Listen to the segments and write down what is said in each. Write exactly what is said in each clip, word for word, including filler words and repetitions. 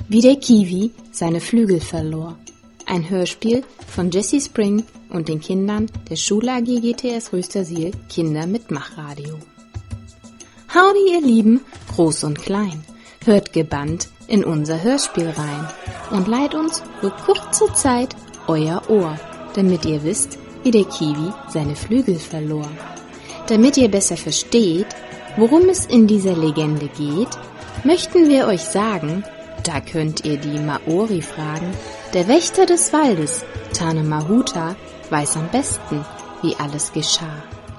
Wie der Kiwi seine Flügel verlor. Ein Hörspiel von Jessie Spring und den Kindern der Schule A G G T S Rüstersiel Kinder mit Machradio. Howdy ihr Lieben, groß und klein, hört gebannt in unser Hörspiel rein und leiht uns für kurze Zeit euer Ohr, damit ihr wisst, wie der Kiwi seine Flügel verlor. Damit ihr besser versteht, worum es in dieser Legende geht, möchten wir euch sagen, da könnt ihr die Maori fragen. Der Wächter des Waldes, Tane Mahuta, weiß am besten, wie alles geschah.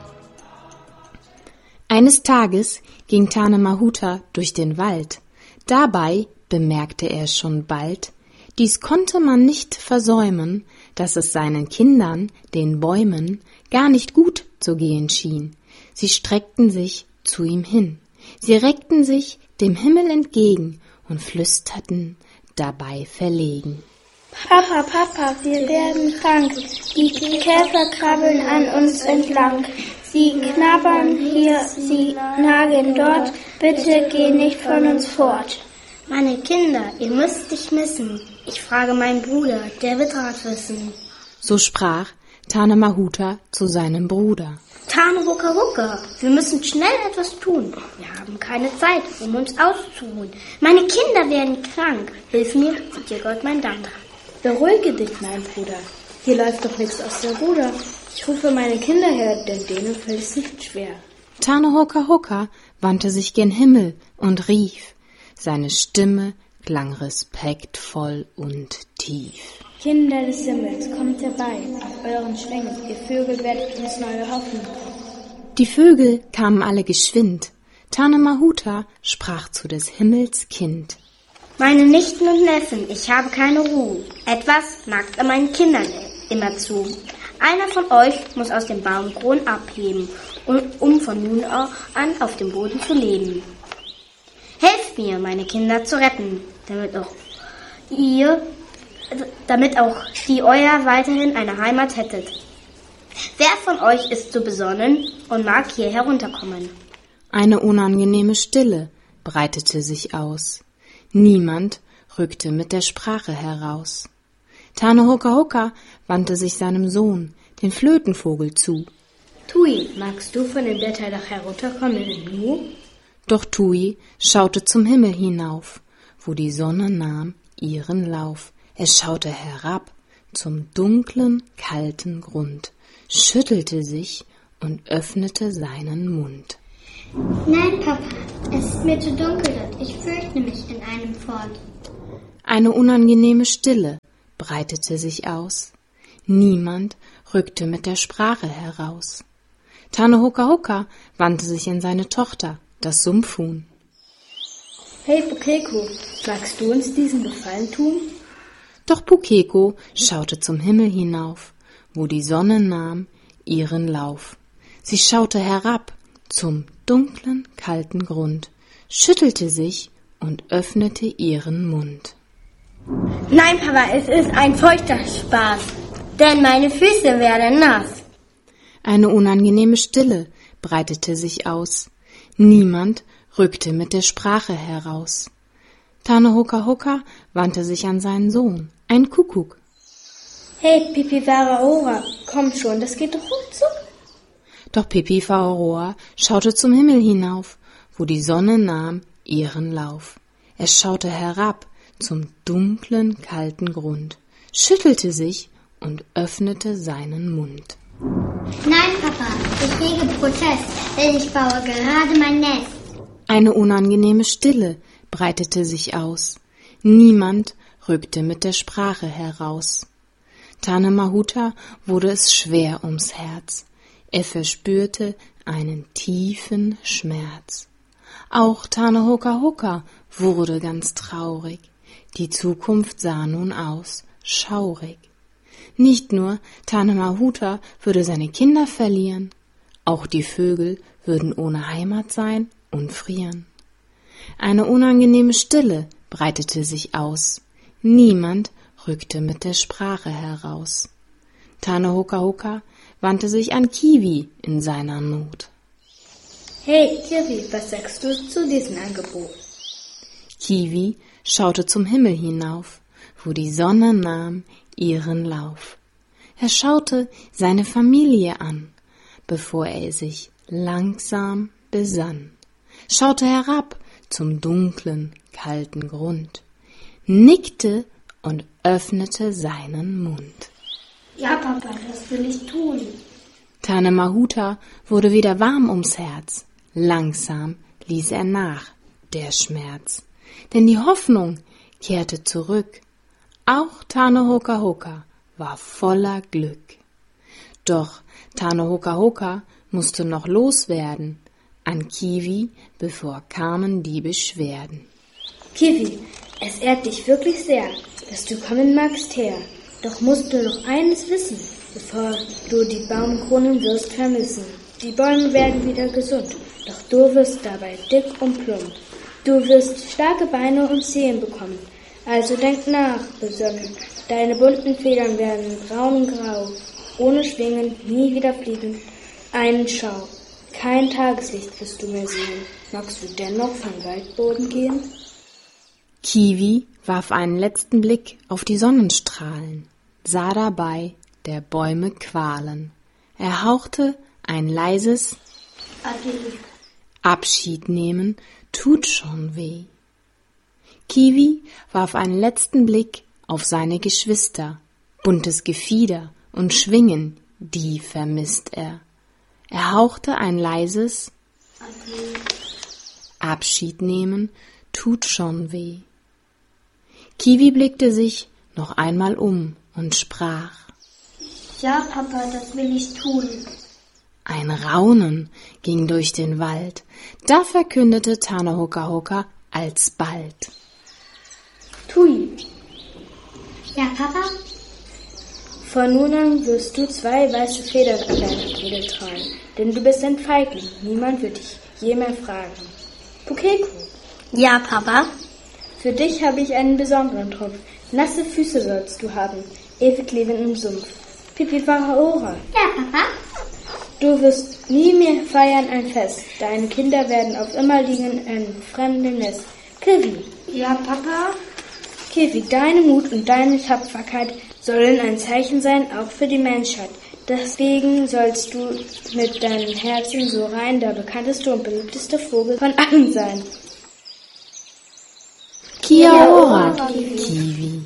Eines Tages ging Tane Mahuta durch den Wald. Dabei bemerkte er schon bald, dies konnte man nicht versäumen, dass es seinen Kindern, den Bäumen, gar nicht gut zu gehen schien. Sie streckten sich zu ihm hin. Sie reckten sich dem Himmel entgegen und flüsterten dabei verlegen. Papa, Papa, wir werden krank. Die Käfer krabbeln an uns entlang. Sie knabbern hier, sie nagen dort. Bitte geh nicht von uns fort. Meine Kinder, ihr müsst dich missen. Ich frage meinen Bruder, der wird Rat wissen. So sprach Tane Mahuta zu seinem Bruder. Tane Hucka Hucka, wir müssen schnell etwas tun. Wir haben keine Zeit, um uns auszuruhen. Meine Kinder werden krank. Hilf mir und dir Gott mein Dank. Beruhige dich, mein Bruder. Hier läuft doch nichts aus der Ruder. Ich rufe meine Kinder her, denn denen fällt es nicht schwer. Tane Hucka Hucka wandte sich gen Himmel und rief. Seine Stimme klang respektvoll und tief. Kinder des Himmels, kommt herbei, auf euren Schwingen, ihr Vögel werdet uns neue Hoffnung. Die Vögel kamen alle geschwind. Tane Mahuta sprach zu des Himmels Kind. Meine Nichten und Neffen, ich habe keine Ruhe. Etwas nagt an meinen Kindern immer zu. Einer von euch muss aus dem Baumkron abheben, um von nun an auf dem Boden zu leben. Helft mir, meine Kinder zu retten, damit auch ihr, damit auch die euer weiterhin eine Heimat hättet. Wer von euch ist so besonnen und mag hier herunterkommen? Eine unangenehme Stille breitete sich aus. Niemand rückte mit der Sprache heraus. Tane Hucka Hucka wandte sich seinem Sohn, den Flötenvogel, zu. Tui, magst du von dem Blätterdach herunterkommen in Nu? Doch Tui schaute zum Himmel hinauf, wo die Sonne nahm ihren Lauf. Er schaute herab zum dunklen, kalten Grund, schüttelte sich und öffnete seinen Mund. Nein, Papa, es ist mir zu dunkel dort. Ich fürchte mich in einem Fort. Eine unangenehme Stille breitete sich aus. Niemand rückte mit der Sprache heraus. Tane Hucka Hucka wandte sich an seine Tochter, das Sumpfhuhn. Hey Pukeko, magst du uns diesen Gefallen tun? Doch Pukeko schaute zum Himmel hinauf, wo die Sonne nahm ihren Lauf. Sie schaute herab zum dunklen, kalten Grund, schüttelte sich und öffnete ihren Mund. Nein, Papa, es ist ein feuchter Spaß, denn meine Füße werden nass. Eine unangenehme Stille breitete sich aus. Niemand rückte mit der Sprache heraus. Tane Hucka Hucka wandte sich an seinen Sohn, ein Kuckuck. Hey, Pipi Waraora, komm schon, das geht doch ruckzuck. Doch Pipi Waraora schaute zum Himmel hinauf, wo die Sonne nahm ihren Lauf. Er schaute herab zum dunklen, kalten Grund, schüttelte sich und öffnete seinen Mund. Nein, Papa, ich hege Protest, denn ich baue gerade mein Nest. Eine unangenehme Stille breitete sich aus. Niemand rückte mit der Sprache heraus. Tane Mahuta wurde es schwer ums Herz. Er verspürte einen tiefen Schmerz. Auch Tane Hucka Hucka wurde ganz traurig. Die Zukunft sah nun aus schaurig. Nicht nur Tane Mahuta würde seine Kinder verlieren, auch die Vögel würden ohne Heimat sein und frieren. Eine unangenehme Stille breitete sich aus. Niemand rückte mit der Sprache heraus. Tane Hucka Hucka wandte sich an Kiwi in seiner Not. Hey, Kiwi, was sagst du zu diesem Angebot? Kiwi schaute zum Himmel hinauf, wo die Sonne nahm ihren Lauf. Er schaute seine Familie an, bevor er sich langsam besann, schaute herab zum dunklen, kalten Grund, nickte und öffnete seinen Mund. Ja, Papa, das will ich tun. Tane Mahuta wurde wieder warm ums Herz. Langsam ließ er nach, der Schmerz. Denn die Hoffnung kehrte zurück. Auch Tane Hoka Hoka war voller Glück. Doch Tane Hoka Hoka musste noch loswerden an Kiwi, bevor kamen die Beschwerden. Kiwi, es ehrt dich wirklich sehr, dass du kommen magst her. Doch musst du noch eines wissen, bevor du die Baumkronen wirst vermissen. Die Bäume werden wieder gesund, doch du wirst dabei dick und plump. Du wirst starke Beine und Zehen bekommen, also denk nach, besonnen. Deine bunten Federn werden braun und grau, ohne Schwingen, nie wieder fliegen. Einen Schau, kein Tageslicht wirst du mehr sehen. Magst du dennoch vom Waldboden gehen? Kiwi warf einen letzten Blick auf die Sonnenstrahlen, sah dabei der Bäume Qualen. Er hauchte ein leises Adieu. Abschied nehmen tut schon weh. Kiwi warf einen letzten Blick auf seine Geschwister, buntes Gefieder und Schwingen, die vermisst er. Er hauchte ein leises Adieu. Abschied nehmen tut schon weh. Kiwi blickte sich noch einmal um und sprach: Ja, Papa, das will ich tun. Ein Raunen ging durch den Wald, da verkündete Tane Hoka Hoka alsbald: Tui, Ja, Papa? von nun an wirst du zwei weiße Federn an deiner Kehle tragen, denn du bist ein Feigling, niemand wird dich je mehr fragen. Pukeko, Ja, Papa. für dich habe ich einen besonderen Trumpf. Nasse Füße sollst du haben, ewig leben im Sumpf. Pipi Waraora, Ja, Papa? du wirst nie mehr feiern ein Fest. Deine Kinder werden auf immer liegen in einem fremden Nest. Kiwi, Ja, Papa. Kiwi, deine Mut und deine Tapferkeit sollen ein Zeichen sein, auch für die Menschheit. Deswegen sollst du mit deinem Herzen so rein der bekannteste und beliebteste Vogel von allen sein. Kia ora, Kiwi.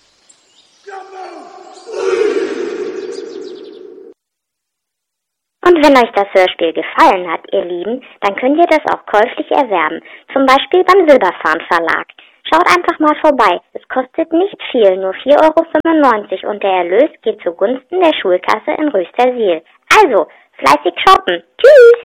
Und wenn euch das Hörspiel gefallen hat, ihr Lieben, dann könnt ihr das auch käuflich erwerben, zum Beispiel beim Silberfarn Verlag. Schaut einfach mal vorbei, es kostet nicht viel, nur vier Euro fünfundneunzig und der Erlös geht zugunsten der Schulkasse in Röstersiel. Also, fleißig shoppen. Tschüss!